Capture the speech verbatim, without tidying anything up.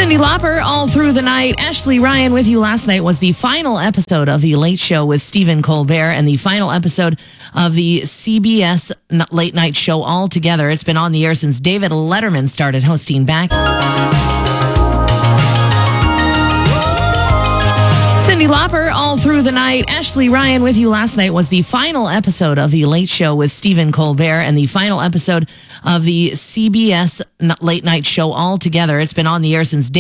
Cyndi Lauper all through the night. Ashley Ryan with you. Last night was the final episode of The Late Show with Stephen Colbert and the final episode of the C B S Late Night Show altogether. It's been on the air since David Letterman started hosting back. Cyndi Lauper all through the night. Ashley Ryan with you. Last night was the final episode of The Late Show with Stephen Colbert and the final episode of the C B S Late Night Show altogether. It's been on the air since